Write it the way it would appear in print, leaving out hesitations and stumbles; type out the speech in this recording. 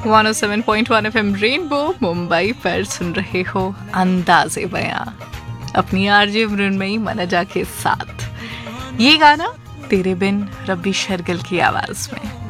107.1 FM rainbow Mumbai पर सुन रहे हो अंदाज़े बयां अपनी आरजे मृण्मयी मनजा के साथ। ये गाना तेरे बिन रब्बी शरगल की आवाज़ में।